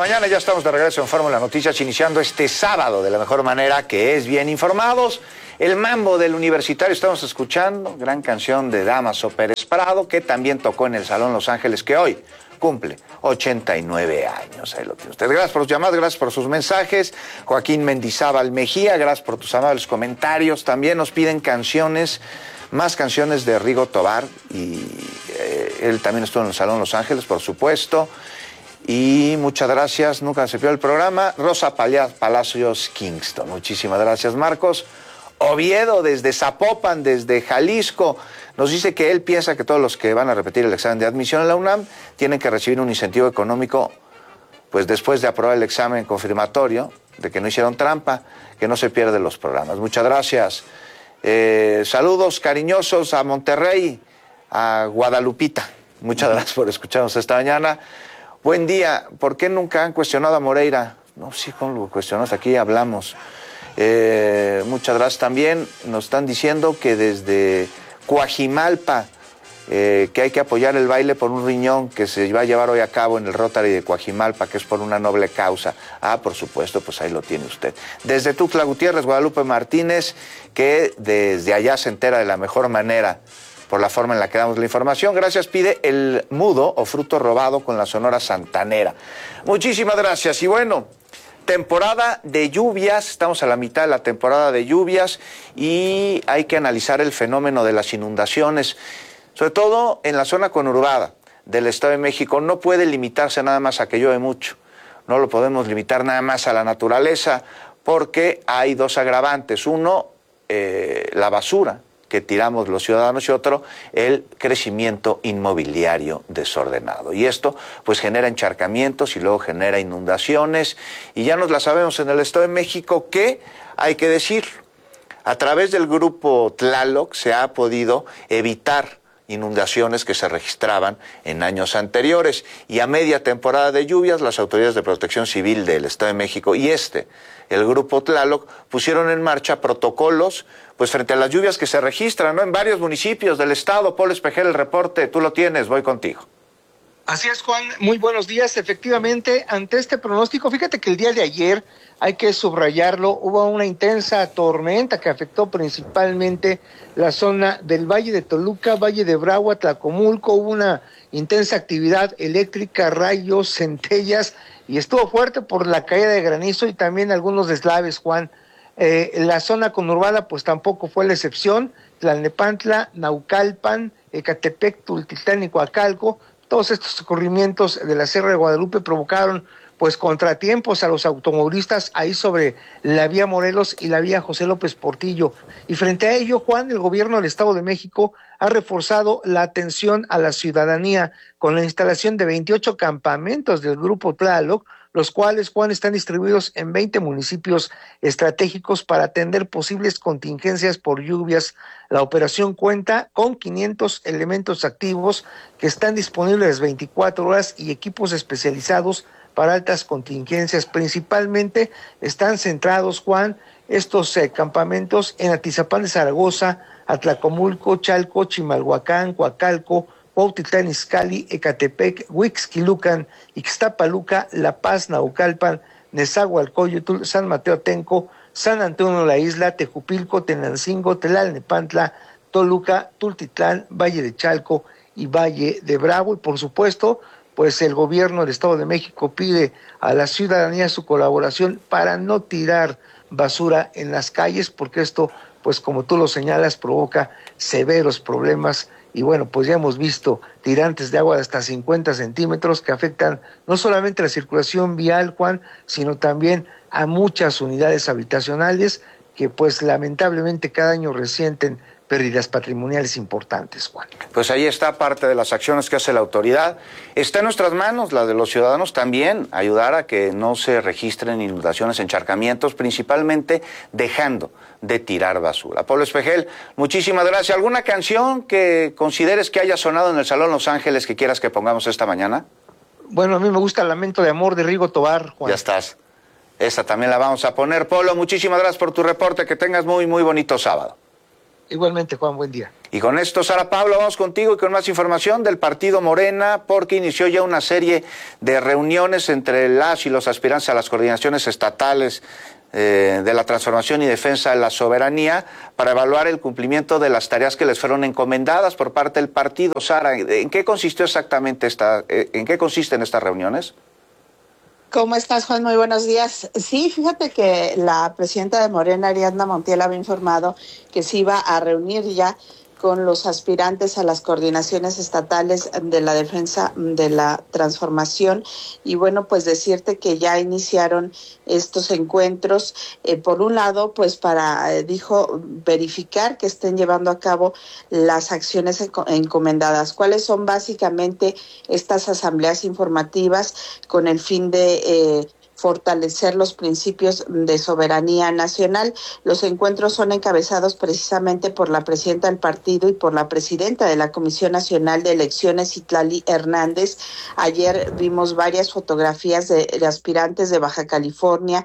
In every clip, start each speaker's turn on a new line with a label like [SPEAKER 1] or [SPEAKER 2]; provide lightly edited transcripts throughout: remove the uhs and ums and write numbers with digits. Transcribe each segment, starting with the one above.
[SPEAKER 1] mañana, ya estamos de regreso en Fórmula Noticias, iniciando este sábado de la mejor manera, que es bien informados. El mambo del Universitario estamos escuchando, gran canción de Dámaso Pérez Prado, que también tocó en el Salón Los Ángeles, que hoy cumple 89 años. Ahí lo tiene usted. Gracias por sus llamadas, gracias por sus mensajes. Joaquín Mendizábal Mejía, gracias por tus amables comentarios. También nos piden canciones, más canciones de Rigo Tobar, y él también estuvo en el Salón Los Ángeles, por supuesto. Y muchas gracias, nunca se pierde el programa. Rosa Palacios Kingston, muchísimas gracias. Marcos Oviedo, desde Zapopan, desde Jalisco, nos dice que él piensa que todos los que van a repetir el examen de admisión a la UNAM tienen que recibir un incentivo económico, pues después de aprobar el examen confirmatorio, de que no hicieron trampa, que no se pierden los programas. Muchas gracias. Saludos cariñosos a Monterrey, a Guadalupita. Muchas gracias por escucharnos esta mañana. Buen día. ¿Por qué nunca han cuestionado a Moreira? No, sí, ¿cómo lo cuestionamos? Aquí hablamos. Muchas gracias también. Nos están diciendo que desde Coajimalpa, que hay que apoyar el baile por un riñón que se va a llevar hoy a cabo en el Rotary de Coajimalpa, que es por una noble causa. Ah, por supuesto, pues ahí lo tiene usted. Desde Tuxtla Gutiérrez, Guadalupe Martínez, que desde allá se entera de la mejor manera por la forma en la que damos la información. Gracias, pide el mudo o fruto robado con la Sonora Santanera. Muchísimas gracias. Y bueno, temporada de lluvias, estamos a la mitad de la temporada de lluvias y hay que analizar el fenómeno de las inundaciones, sobre todo en la zona conurbada del Estado de México. No puede limitarse nada más a que llueve mucho, no lo podemos limitar nada más a la naturaleza, porque hay dos agravantes. Uno, la basura que tiramos los ciudadanos, y otro, el crecimiento inmobiliario desordenado. Y esto pues genera encharcamientos y luego genera inundaciones, y ya nos la sabemos en el Estado de México, que hay que decir, a través del grupo Tlaloc se ha podido evitar inundaciones que se registraban en años anteriores, y a media temporada de lluvias las autoridades de protección civil del Estado de México y el grupo Tlaloc pusieron en marcha protocolos pues frente a las lluvias que se registran, ¿no?, en varios municipios del estado. Paul Espejel, el reporte, tú lo tienes, voy contigo.
[SPEAKER 2] Así es, Juan, muy buenos días. Efectivamente, ante este pronóstico, fíjate que el día de ayer, hay que subrayarlo, hubo una intensa tormenta que afectó principalmente la zona del Valle de Toluca, Valle de Bravo, Tlacomulco. Hubo una intensa actividad eléctrica, rayos, centellas, y estuvo fuerte por la caída de granizo y también algunos deslaves, Juan. La zona conurbada pues tampoco fue la excepción. Tlalnepantla, Naucalpan, Ecatepec, Tultitlán y Coacalco, todos estos ocurrimientos de la Sierra de Guadalupe provocaron pues contratiempos a los automovilistas ahí sobre la vía Morelos y la vía José López Portillo. Y frente a ello, Juan, el gobierno del Estado de México ha reforzado la atención a la ciudadanía con la instalación de 28 campamentos del Grupo Tlaloc, los cuales, Juan, están distribuidos en 20 municipios estratégicos para atender posibles contingencias por lluvias. La operación cuenta con 500 elementos activos que están disponibles 24 horas y equipos especializados para altas contingencias. Principalmente están centrados, Juan, estos campamentos en Atizapán de Zaragoza, Atlacomulco, Chalco, Chimalhuacán, Coacalco, Cuautitlán Izcalli, Ecatepec, Huixquilucan, Ixtapaluca, La Paz, Naucalpan, Nezahualcóyotl, San Mateo Atenco, San Antonio la Isla, Tejupilco, Tenancingo, Tlalnepantla, Toluca, Tultitlán, Valle de Chalco y Valle de Bravo. Y por supuesto, pues el gobierno del Estado de México pide a la ciudadanía su colaboración para no tirar basura en las calles, porque esto, pues como tú lo señalas, provoca severos problemas. Y bueno, pues ya hemos visto tirantes de agua de hasta 50 centímetros que afectan no solamente la circulación vial, Juan, sino también a muchas unidades habitacionales que pues lamentablemente cada año resienten pérdidas patrimoniales importantes, Juan.
[SPEAKER 1] Pues ahí está parte de las acciones que hace la autoridad. Está en nuestras manos, la de los ciudadanos también, ayudar a que no se registren inundaciones, encharcamientos, principalmente dejando de tirar basura. Pablo Espejel, muchísimas gracias. ¿Alguna canción que consideres que haya sonado en el Salón Los Ángeles que quieras que pongamos esta mañana?
[SPEAKER 2] Bueno, a mí me gusta Lamento de Amor de Rigo Tobar, Juan.
[SPEAKER 1] Ya estás. Esa también la vamos a poner. Polo, muchísimas gracias por tu reporte. Que tengas muy bonito sábado.
[SPEAKER 2] Igualmente, Juan, buen día.
[SPEAKER 1] Y con esto, Sara Pablo, vamos contigo y con más información del partido Morena, porque inició ya una serie de reuniones entre las y los aspirantes a las coordinaciones estatales de la transformación y defensa de la soberanía para evaluar el cumplimiento de las tareas que les fueron encomendadas por parte del partido. Sara, ¿en qué consistió exactamente en qué consisten estas reuniones?
[SPEAKER 3] ¿Cómo estás, Juan? Muy buenos días. Sí, fíjate que la presidenta de Morena, Ariadna Montiel, había informado que se iba a reunir ya con los aspirantes a las coordinaciones estatales de la defensa de la transformación. Y bueno, pues decirte que ya iniciaron estos encuentros, por un lado, pues para, dijo, verificar que estén llevando a cabo las acciones encomendadas. ¿Cuáles son básicamente estas asambleas informativas con el fin de fortalecer los principios de soberanía nacional? Los encuentros son encabezados precisamente por la presidenta del partido y por la presidenta de la Comisión Nacional de Elecciones, Citlali Hernández. Ayer vimos varias fotografías de aspirantes de Baja California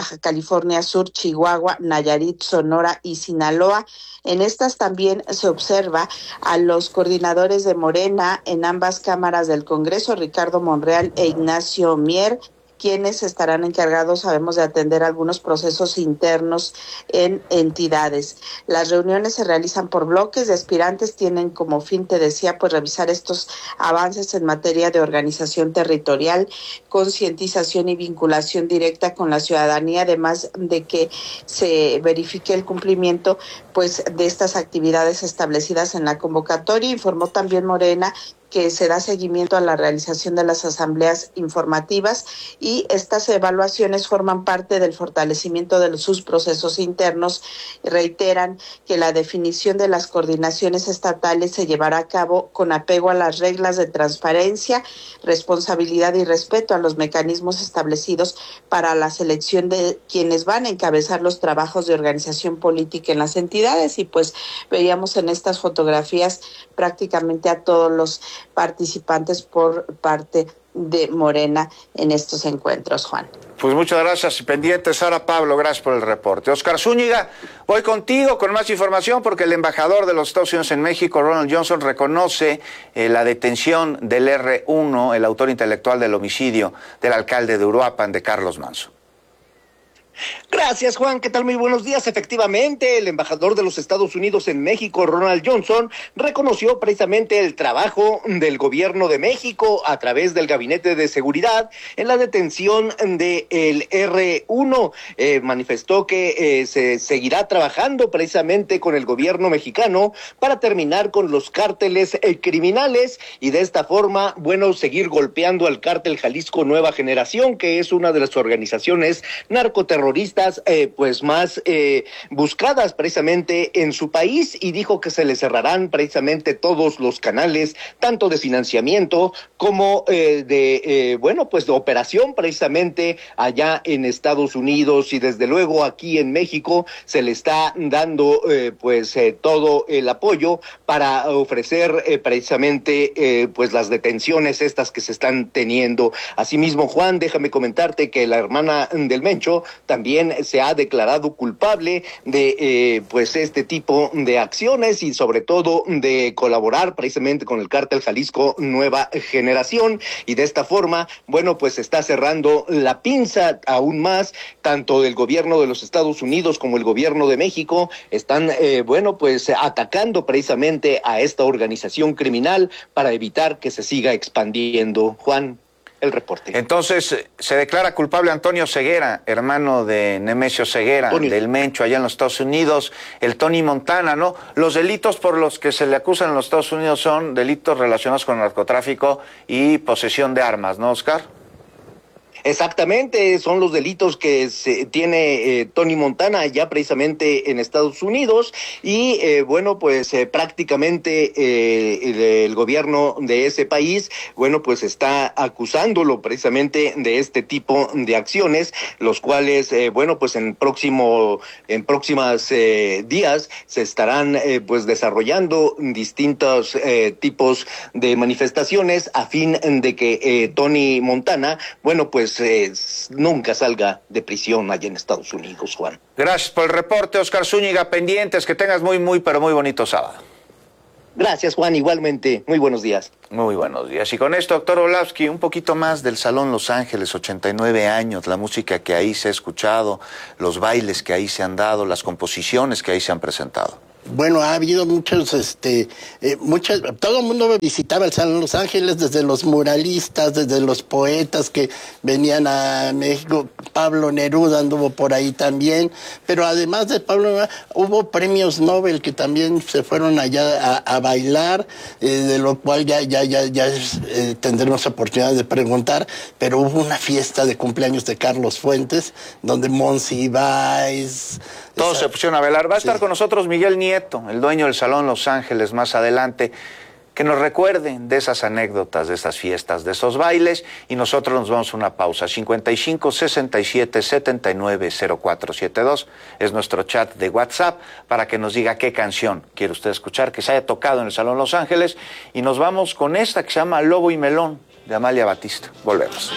[SPEAKER 3] Sur, Chihuahua, Nayarit, Sonora y Sinaloa. En estas también se observa a los coordinadores de Morena en ambas cámaras del Congreso, Ricardo Monreal e Ignacio Mier, quienes estarán encargados, sabemos, de atender algunos procesos internos en entidades. Las reuniones se realizan por bloques de aspirantes, tienen como fin, te decía, pues revisar estos avances en materia de organización territorial, concientización y vinculación directa con la ciudadanía, además de que se verifique el cumplimiento pues de estas actividades establecidas en la convocatoria. Informó también Morena que se da seguimiento a la realización de las asambleas informativas y estas evaluaciones forman parte del fortalecimiento de sus procesos internos. Reiteran que la definición de las coordinaciones estatales se llevará a cabo con apego a las reglas de transparencia, responsabilidad y respeto a los mecanismos establecidos para la selección de quienes van a encabezar los trabajos de organización política en las entidades. Y pues veíamos en estas fotografías prácticamente a todos los participantes por parte de Morena en estos encuentros, Juan.
[SPEAKER 1] Pues muchas gracias, pendiente Sara Pablo, gracias por el reporte. Oscar Zúñiga, voy contigo con más información porque el embajador de los Estados Unidos en México, Ronald Johnson, reconoce la detención del R1, el autor intelectual del homicidio del alcalde de Uruapan, de Carlos Manzo.
[SPEAKER 4] Gracias, Juan. ¿Qué tal? Muy buenos días. Efectivamente, el embajador de los Estados Unidos en México, Ronald Johnson, reconoció precisamente el trabajo del gobierno de México a través del Gabinete de Seguridad en la detención del R1. Manifestó que se seguirá trabajando precisamente con el gobierno mexicano para terminar con los cárteles criminales y de esta forma, bueno, seguir golpeando al cártel Jalisco Nueva Generación, que es una de las organizaciones narcoterroristas pues más buscadas precisamente en su país, y dijo que se le cerrarán precisamente todos los canales, tanto de financiamiento como de operación precisamente allá en Estados Unidos, y desde luego aquí en México se le está dando todo el apoyo para ofrecer precisamente pues las detenciones estas que se están teniendo. Asimismo, Juan, déjame comentarte que la hermana del Mencho también se ha declarado culpable de este tipo de acciones y sobre todo de colaborar precisamente con el cártel Jalisco Nueva Generación, y de esta forma, bueno, pues está cerrando la pinza aún más. Tanto el gobierno de los Estados Unidos como el gobierno de México están atacando precisamente a esta organización criminal para evitar que se siga expandiendo. Juan, el reporte.
[SPEAKER 1] Entonces, se declara culpable Antonio Ceguera, hermano de Nemesio Ceguera, del Mencho, allá en los Estados Unidos, el Tony Montana, ¿no? Los delitos por los que se le acusan en los Estados Unidos son delitos relacionados con narcotráfico y posesión de armas, ¿no, Oscar?
[SPEAKER 4] Exactamente, son los delitos que tiene Tony Montana ya precisamente en Estados Unidos, y prácticamente el gobierno de ese país, está acusándolo precisamente de este tipo de acciones, los cuales, en próximas días se estarán desarrollando distintos tipos de manifestaciones a fin de que Tony Montana, pues nunca salga de prisión allá en Estados Unidos, Juan.
[SPEAKER 1] Gracias por el reporte, Oscar Zúñiga. Pendientes, que tengas pero muy bonito sábado.
[SPEAKER 4] Gracias, Juan, igualmente. Muy buenos días.
[SPEAKER 1] Muy buenos días. Y con esto, doctor Orlowski, un poquito más del Salón Los Ángeles, 89 años, la música que ahí se ha escuchado, los bailes que ahí se han dado, las composiciones que ahí se han presentado.
[SPEAKER 5] Bueno, ha habido todo el mundo visitaba el Salón Los Ángeles, desde los muralistas, desde los poetas que venían a México. Pablo Neruda anduvo por ahí también, pero además de Pablo Neruda, hubo premios Nobel que también se fueron allá a bailar, de lo cual ya tendremos oportunidad de preguntar, pero hubo una fiesta de cumpleaños de Carlos Fuentes, donde Monsiváis...
[SPEAKER 1] Todos se pusieron a bailar. Va a estar con nosotros Miguel Nieto, el dueño del Salón Los Ángeles, más adelante, que nos recuerden de esas anécdotas, de esas fiestas, de esos bailes, y nosotros nos vamos a una pausa. 55 67 79 0472 es nuestro chat de WhatsApp para que nos diga qué canción quiere usted escuchar que se haya tocado en el Salón Los Ángeles, y nos vamos con esta que se llama Lobo y Melón, de Amalia Batista. Volvemos.